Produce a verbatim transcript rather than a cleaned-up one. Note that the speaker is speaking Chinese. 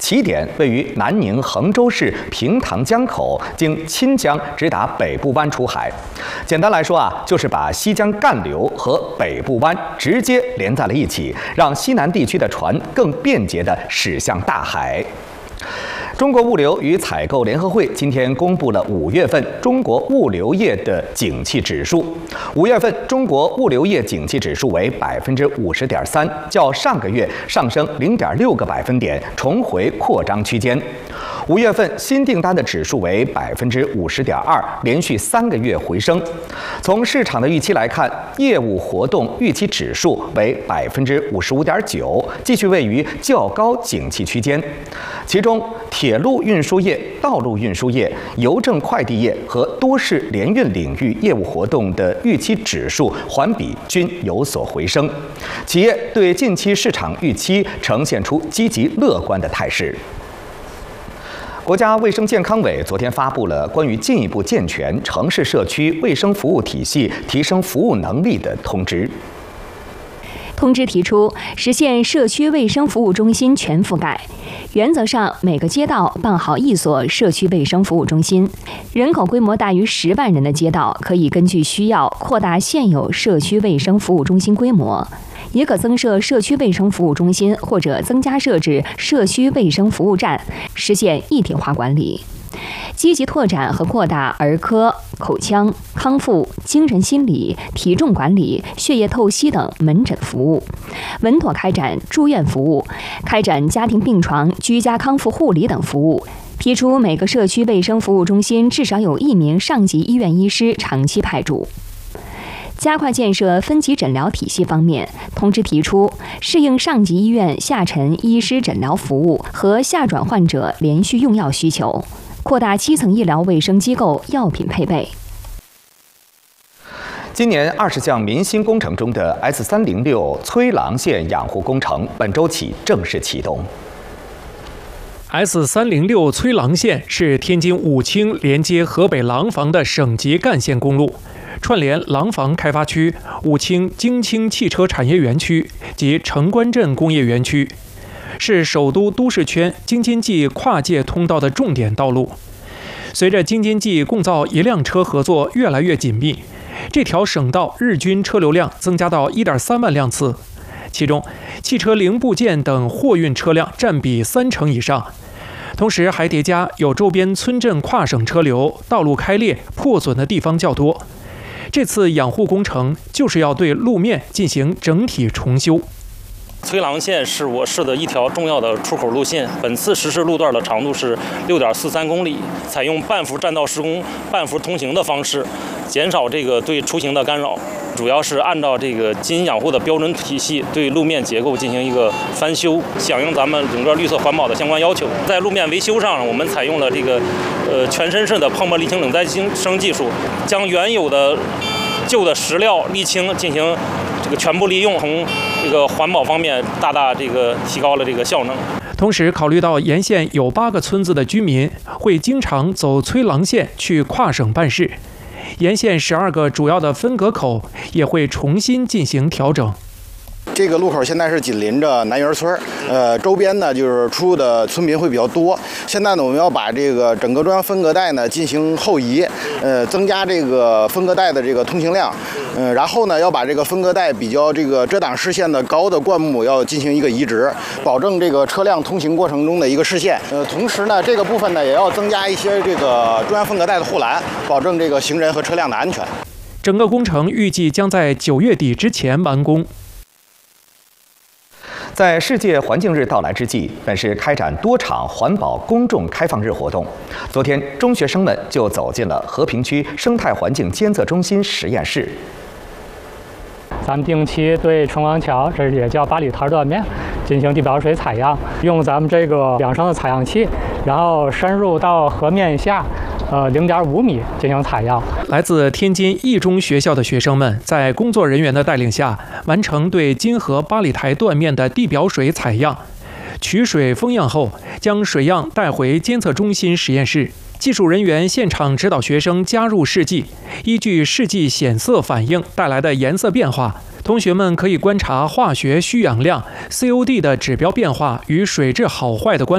起点位于南宁衡州市平塘江口，经钦江直达北部湾出海。简单来说啊，就是把西江干流和北部湾直接连在了一起，让西南地区的船更便捷地驶向大海。中国物流与采购联合会今天公布了五月份中国物流业的景气指数。五月份中国物流业景气指数为百分之五十点三，较上个月上升零点六个百分点，重回扩张区间。五月份新订单的指数为百分之五十点二，连续三个月回升。从市场的预期来看，业务活动预期指数为百分之五十五点九，继续位于较高景气区间。其中，铁路运输业、道路运输业、邮政快递业和多式联运领域业务活动的预期指数环比均有所回升，企业对近期市场预期呈现出积极乐观的态势。国家卫生健康委昨天发布了关于进一步健全城市社区卫生服务体系、提升服务能力的通知。 通知提出，实现社区卫生服务中心全覆盖，原则上每个街道办好一所社区卫生服务中心。人口规模大于十万人的街道，可以根据需要扩大现有社区卫生服务中心规模，也可增设社区卫生服务中心或者增加设置社区卫生服务站，实现一体化管理。积极拓展和扩大儿科、口腔、康复、精神心理、体重管理、血液透析等门诊服务，稳妥开展住院服务，开展家庭病床、居家康复护理等服务。提出每个社区卫生服务中心至少有一名上级医院医师长期派驻。加快建设分级诊疗体系方面，通知提出，适应上级医院下沉医师诊疗服务和下转患者连续用药需求，扩大基层医疗卫生机构药品配备。 今年二十项民心工程中的 S 三零六崔郎县养护工程本周起正式启动。 S 三零六崔郎县是天津武清连接河北廊坊的省级干线公路，串联廊坊开发区、武清京清汽车产业园区及城关镇工业园区，是首都都市圈京津冀跨界通道的重点道路。随着京津冀共造一辆车合作越来越紧密，这条省道日均车流量增加到 一点三万辆次，其中汽车零部件等货运车辆占比三成以上。同时还叠加有周边村镇跨省车流、道路开裂、破损的地方较多。这次养护工程就是要对路面进行整体重修。 崔郎线是我市的一条重要的出口路线，本次实施路段的长度是 六点四三公里，采用半幅占道施工、半幅通行的方式，减少这个对出行的干扰。主要是按照这个基因养护的标准体系，对路面结构进行一个翻修，响应咱们整个绿色环保的相关要求。在路面维修上，我们采用了这个呃全身式的泡沫沥青冷再生技术，将原有的旧的石料沥青进行这个全部利用，从这个环保方面大大这个提高了这个效能。 同时，考虑到沿线有八个村子的居民会经常走崔郎线去跨省办事，沿线十二个主要的分隔口也会重新进行调整。 这个路口现在是紧邻着南园村，呃，周边呢就是出入的村民会比较多。现在呢，我们要把这个整个中央分隔带呢进行后移，呃，增加这个分隔带的这个通行量，嗯、呃，然后呢要把这个分隔带比较这个遮挡视线的高的灌木要进行一个移植，保证这个车辆通行过程中的一个视线。呃，同时呢，这个部分呢也要增加一些这个中央分隔带的护栏，保证这个行人和车辆的安全。 整个工程预计将在九月底之前完工。 在世界环境日到来之际，本市开展多场环保公众开放日活动。昨天，中学生们就走进了和平区生态环境监测中心实验室。 咱们定期对春光桥，这也叫八里台断面，进行地表水采样，用咱们这个两升的采样器，然后深入到河面下呃零点五米进行采样。 来自天津一中学校的学生们在工作人员的带领下，完成对金河八里台断面的地表水采样，取水封样后，将水样带回监测中心实验室。技术人员现场指导学生加入试剂，依据试剂显色反应带来的颜色变化，同学们可以观察化学需氧量 C O D 的指标变化与水质好坏的关